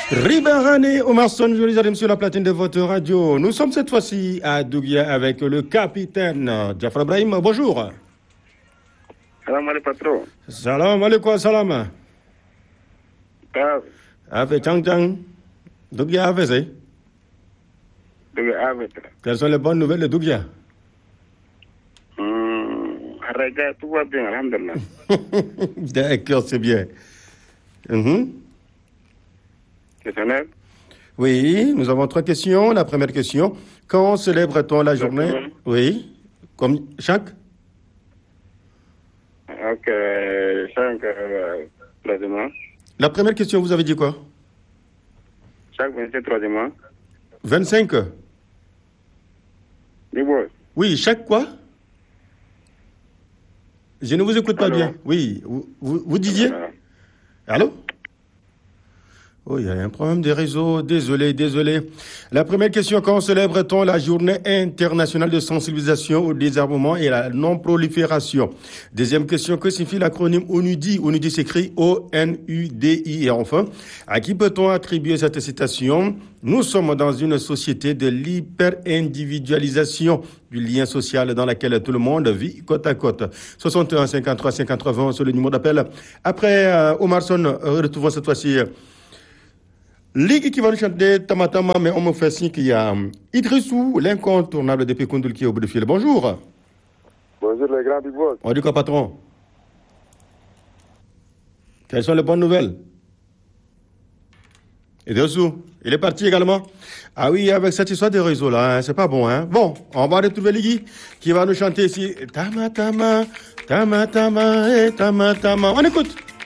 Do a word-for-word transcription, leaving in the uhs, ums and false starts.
Ribarane Omarson, je les aime sur la platine de votre radio. Nous sommes cette fois-ci à Dougia avec le capitaine Jafar Ibrahim. Bonjour. Salam alaikum patron. Salam alaikum salam. Ah, Avec Chang Chang. Dougia avec c'est. Dougia avec. Quelles sont les bonnes nouvelles de Dougia? Hum, Raja, tout va bien, alhamdulillah. D'accord, c'est bien. Mm-hmm. Questionnaire? Oui, nous avons trois questions. La première question, quand célèbre-t-on la journée? D'accord. Oui, comme chaque? Ok, cinq, euh, troisième mois. La première question, vous avez dit quoi? Chaque vingt-sept, troisième mois. vingt-cinq? Dis-moi. Oui, chaque quoi? Je ne vous écoute pas Allô? bien. Oui, vous, vous, vous disiez? Voilà. Allô? Oh, il y a un problème de réseau. Désolé, désolé. La première question, quand célèbre-t-on la journée internationale de sensibilisation au désarmement et à la non-prolifération? Deuxième question, que signifie l'acronyme ONUDI? ONUDI s'écrit O N U D I. Et enfin, à qui peut-on attribuer cette citation? Nous sommes dans une société de l'hyper-individualisation du lien social dans laquelle tout le monde vit côte à côte. soixante et un cinquante-trois cinquante-trois vingt, c'est le numéro d'appel. Après euh, Omarson, euh, retrouvons cette fois-ci... Euh, Ligue qui va nous chanter Tamatama, mais on me fait signe qu'il y a Idrissou, l'incontournable de Pékoundoul qui est au bout de fil. Bonjour. Bonjour les grands big boss. On dit quoi, patron? Quelles sont les bonnes nouvelles? Idrissou, il est parti également. Ah oui, avec cette histoire de réseau là, hein, c'est pas bon, hein. Bon, on va retrouver Ligui qui va nous chanter ici Tamatama, Tamatama, et Tamatama. On écoute.